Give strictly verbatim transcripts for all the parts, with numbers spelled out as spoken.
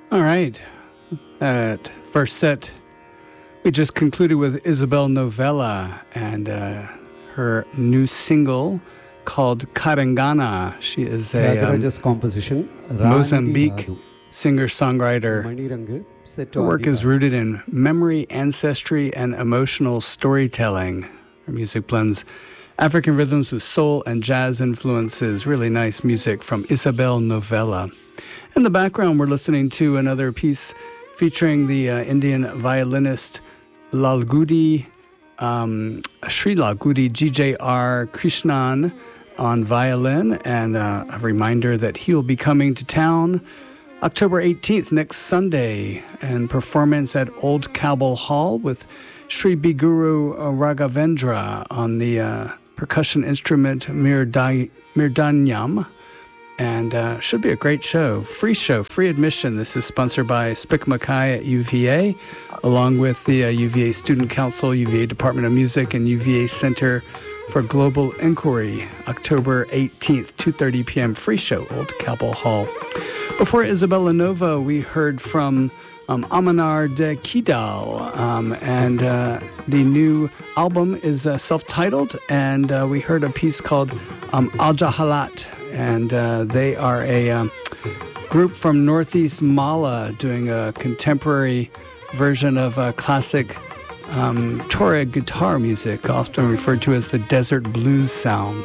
All right. At first set, we just concluded with Isabel Novella and uh, her new single called Karangana. She is a um, composition, Mozambique singer-songwriter. Her work is rooted in memory, ancestry, and emotional storytelling. Her music blends African rhythms with soul and jazz influences. Really nice music from Isabel Novella. In the background, we're listening to another piece featuring the uh, Indian violinist Lalgudi, um, Sri Lalgudi G J R Krishnan on violin, and uh, a reminder that he will be coming to town October eighteenth, next Sunday, and performance at Old Cabell Hall with Sri Biguru Raghavendra on the uh, percussion instrument Mirda- Mirdanyam. And uh, should be a great show. Free show, free admission. This is sponsored by Spic Mackay at U V A, along with the uh, U V A Student Council, U V A Department of Music, and U V A Center for Global Inquiry. October eighteenth, two thirty p.m. Free show, Old Cabell Hall. Before Isabella Nova, we heard from um, Amanar de Kidal, um, and uh, the new album is uh, self-titled, and uh, we heard a piece called um, Al Jahalat, and uh, they are a um, group from Northeast Mala doing a contemporary version of uh, classic um, Tuareg guitar music, often referred to as the desert blues sound.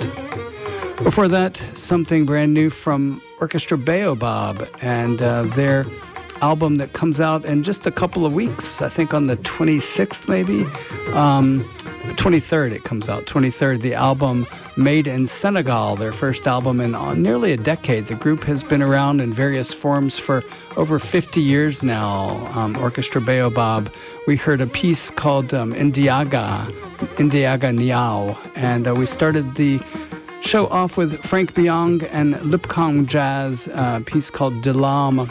Before that, something brand new from Orchestra Baobab and uh, their album that comes out in just a couple of weeks, I think on the twenty-sixth maybe, um, the twenty-third it comes out, twenty-third, the album Made in Senegal, their first album in uh, nearly a decade. The group has been around in various forms for over fifty years now, um, Orchestra Baobab. We heard a piece called um, Indiaga, Indiaga Niao, and uh, we started the show off with Frank Biang and Lipkong Jazz, a piece called Dilam.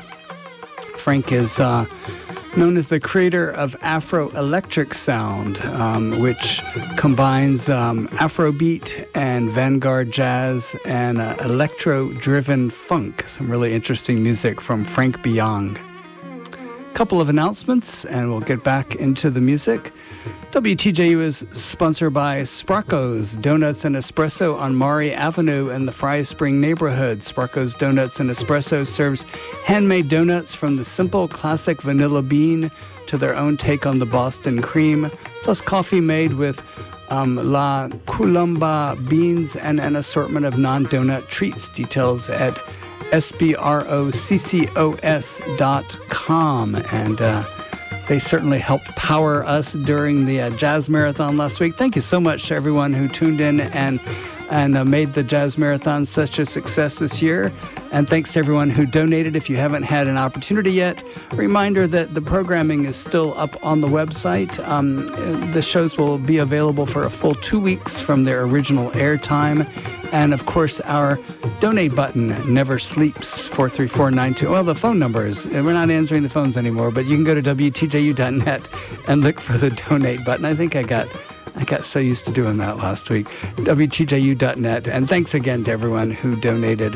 Frank is uh, known as the creator of Afro-electric sound, um, which combines um, Afrobeat and vanguard jazz and uh, electro-driven funk. Some really interesting music from Frank Biang. Couple of announcements, and we'll get back into the music. W T J U is sponsored by Sparko's Donuts and Espresso on Maury Avenue in the Fry Spring neighborhood. Sparko's Donuts and Espresso serves handmade donuts from the simple classic vanilla bean to their own take on the Boston cream, plus coffee made with um, La Colomba beans and an assortment of non-donut treats. Details at S B R O C C O S dot com. And uh, they certainly helped power us during the uh, Jazz Marathon last week. Thank you so much to everyone who tuned in and and uh, made the Jazz Marathon such a success this year. And thanks to everyone who donated. If you haven't had an opportunity yet, a reminder that the programming is still up on the website. Um, the shows will be available for a full two weeks from their original airtime. And of course, our donate button never sleeps, four three four nine two. Well, the phone numbers, we're not answering the phones anymore, but you can go to W T J U dot net and look for the donate button. I think I got I got so used to doing that last week. W T J U dot net. And thanks again to everyone who donated.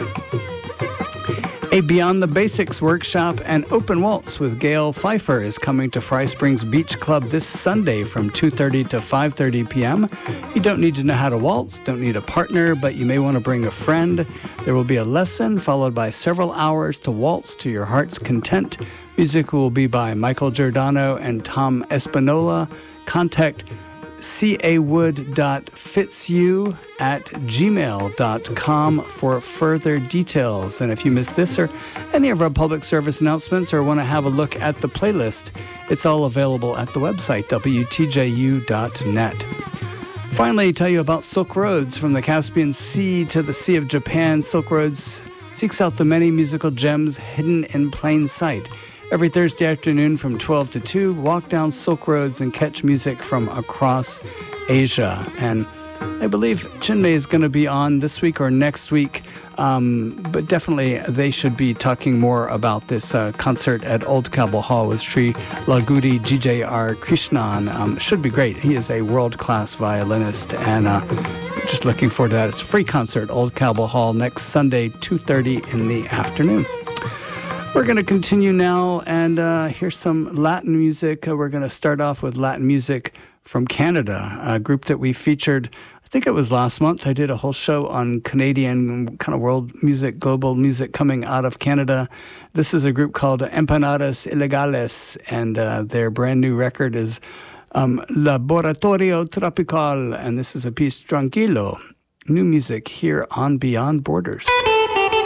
A Beyond the Basics workshop and open waltz with Gail Pfeiffer is coming to Fry Springs Beach Club this Sunday from two thirty to five thirty p.m. You don't need to know how to waltz, don't need a partner, but you may want to bring a friend. There will be a lesson followed by several hours to waltz to your heart's content. Music will be by Michael Giordano and Tom Espinola. Contact cawood dot fitzu at gmail dot com for further details. And if you missed this or any of our public service announcements or want to have a look at the playlist, it's all available at the website, W T J U dot net. Finally, tell you about Silk Roads. From the Caspian Sea to the Sea of Japan, Silk Roads seeks out the many musical gems hidden in plain sight. Every Thursday afternoon from twelve to two, walk down Silk Roads and catch music from across Asia. And I believe Chinmay is going to be on this week or next week, um, but definitely they should be talking more about this uh, concert at Old Cabell Hall with Sri Lalgudi G J R Krishnan. Um, should be great. He is a world-class violinist, and uh, just looking forward to that. It's a free concert, Old Cabell Hall, next Sunday, two thirty in the afternoon. We're going to continue now and uh, here's some Latin music. Uh, we're going to start off with Latin music from Canada, a group that we featured, I think it was last month. I did a whole show on Canadian kind of world music, global music coming out of Canada. This is a group called Empanadas Ilegales, and uh, their brand new record is um, Laboratorio Tropical, and this is a piece Tranquilo. New music here on Beyond Borders.